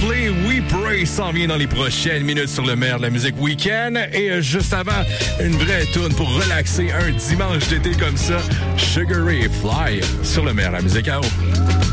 Coldplay, We Pray s'en vient dans les prochaines minutes sur le maire de la musique week-end. Et juste avant, une vraie toune pour relaxer un dimanche d'été comme ça, Sugar Ray Fly sur le maire de la musique à eau.